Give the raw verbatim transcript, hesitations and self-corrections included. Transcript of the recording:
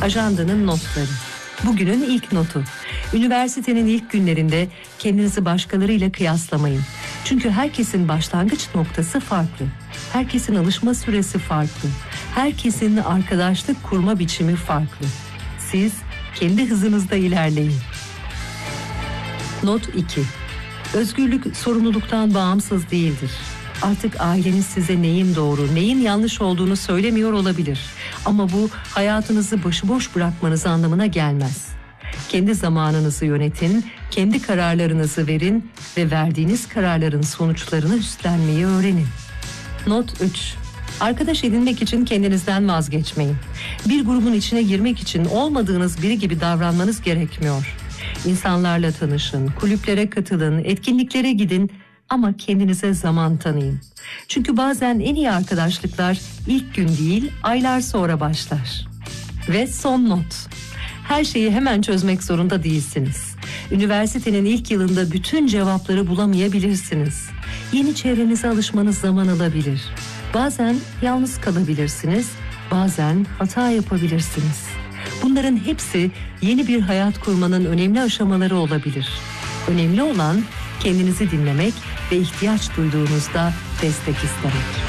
Ajandanın notları. Bugünün ilk notu. Üniversitenin ilk günlerinde kendinizi başkalarıyla kıyaslamayın. Çünkü herkesin başlangıç noktası farklı. Herkesin alışma süresi farklı. Herkesin arkadaşlık kurma biçimi farklı. Siz kendi hızınızda ilerleyin. Not iki. Özgürlük sorumluluktan bağımsız değildir. Artık aileniz size neyin doğru, neyin yanlış olduğunu söylemiyor olabilir. Ama bu hayatınızı başıboş bırakmanız anlamına gelmez. Kendi zamanınızı yönetin, kendi kararlarınızı verin ve verdiğiniz kararların sonuçlarını üstlenmeyi öğrenin. Not üç. Arkadaş edinmek için kendinizden vazgeçmeyin. Bir grubun içine girmek için olmadığınız biri gibi davranmanız gerekmiyor. İnsanlarla tanışın, kulüplere katılın, etkinliklere gidin ama kendinize zaman tanıyın. Çünkü bazen en iyi arkadaşlıklar ilk gün değil, aylar sonra başlar. Ve son not. Her şeyi hemen çözmek zorunda değilsiniz. Üniversitenin ilk yılında bütün cevapları bulamayabilirsiniz. Yeni çevrenize alışmanız zaman alabilir. Bazen yalnız kalabilirsiniz, bazen hata yapabilirsiniz. Bunların hepsi yeni bir hayat kurmanın önemli aşamaları olabilir. Önemli olan kendinizi dinlemek ve ihtiyaç duyduğunuzda destek istemek.